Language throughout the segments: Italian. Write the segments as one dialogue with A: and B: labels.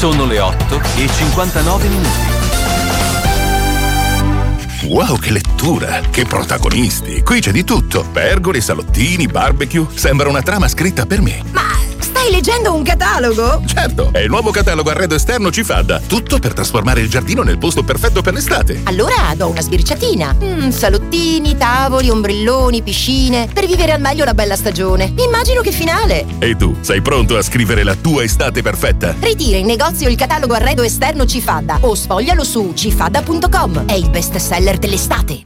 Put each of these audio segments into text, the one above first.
A: Sono le 8:59.
B: Wow, che lettura! Che protagonisti! Qui c'è di tutto. Pergole, salottini, barbecue. Sembra una trama scritta per me.
C: Ma stai leggendo un catalogo?
B: Certo, è il nuovo catalogo arredo esterno Cifadda. Tutto per trasformare il giardino nel posto perfetto per l'estate.
C: Allora do una sbirciatina. Salottini, tavoli, ombrelloni, piscine. Per vivere al meglio la bella stagione. Immagino che finale.
B: E tu, sei pronto a scrivere la tua estate perfetta?
C: Ritira in negozio il catalogo arredo esterno Cifadda o sfoglialo su cifadda.com. È il best seller dell'estate.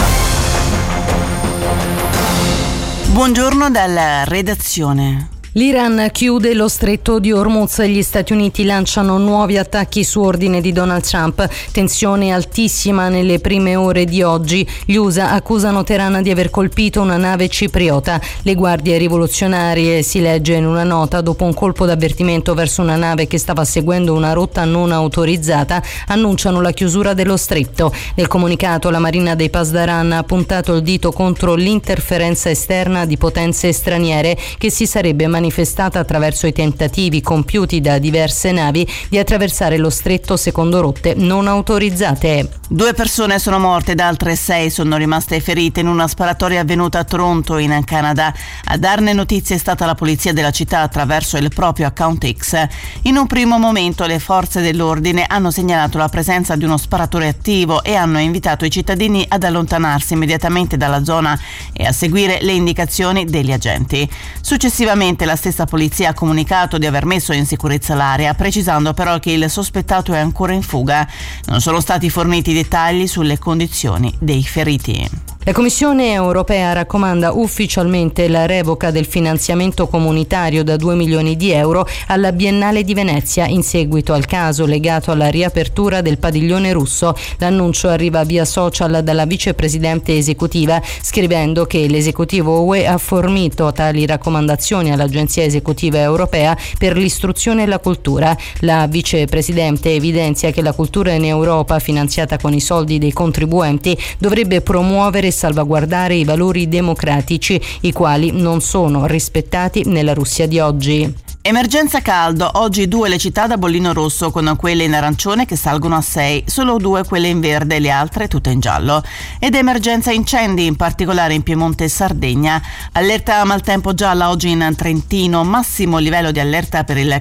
D: Buongiorno dalla redazione.
E: L'Iran chiude lo stretto di Hormuz e gli Stati Uniti lanciano nuovi attacchi su ordine di Donald Trump. Tensione altissima nelle prime ore di oggi. Gli USA accusano Teheran di aver colpito una nave cipriota. Le guardie rivoluzionarie, si legge in una nota, dopo un colpo d'avvertimento verso una nave che stava seguendo una rotta non autorizzata, annunciano la chiusura dello stretto. Nel comunicato la Marina dei Pasdaran ha puntato il dito contro l'interferenza esterna di potenze straniere che si sarebbe manifestata attraverso i tentativi compiuti da diverse navi di attraversare lo stretto secondo rotte non autorizzate.
D: 2 persone sono morte ed altre 6 sono rimaste ferite in una sparatoria avvenuta a Toronto, in Canada. A darne notizie è stata la polizia della città attraverso il proprio account X. In un primo momento le forze dell'ordine hanno segnalato la presenza di uno sparatore attivo e hanno invitato i cittadini ad allontanarsi immediatamente dalla zona e a seguire le indicazioni degli agenti. Successivamente la stessa polizia ha comunicato di aver messo in sicurezza l'area, precisando però che il sospettato è ancora in fuga. Non sono stati forniti dettagli sulle condizioni dei feriti.
E: La Commissione europea raccomanda ufficialmente la revoca del finanziamento comunitario da 2 milioni di euro alla Biennale di Venezia in seguito al caso legato alla riapertura del padiglione russo. L'annuncio arriva via social dalla vicepresidente esecutiva, scrivendo che l'esecutivo UE ha fornito tali raccomandazioni all'Agenzia Esecutiva Europea per l'Istruzione e la Cultura. La vicepresidente evidenzia che la cultura in Europa, finanziata con i soldi dei contribuenti, dovrebbe promuovere e salvaguardare i valori democratici, i quali non sono rispettati nella Russia di oggi.
D: Emergenza caldo, oggi 2 le città da bollino rosso, con quelle in arancione che salgono a 6, solo 2 quelle in verde, le altre tutte in giallo. Ed emergenza incendi, in particolare in Piemonte e Sardegna. Allerta maltempo gialla oggi in Trentino, massimo livello di allerta per il